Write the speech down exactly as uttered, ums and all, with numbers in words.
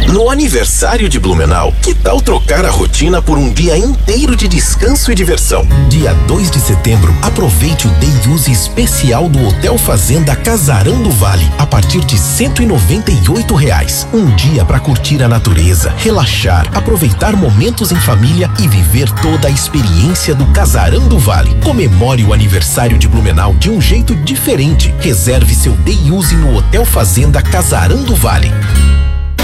No aniversário de Blumenau, que tal trocar a rotina por um dia inteiro de descanso e diversão? Dia dois de setembro, aproveite o Day Use especial do Hotel Fazenda Casarão do Vale, a partir de cento e noventa e oito reais. Um dia para curtir a natureza, relaxar, aproveitar momentos em família e viver toda a experiência do Casarão do Vale. Comemore o aniversário de Blumenau de um jeito diferente. Reserve seu Day Use no Hotel Fazenda Casarão do Vale.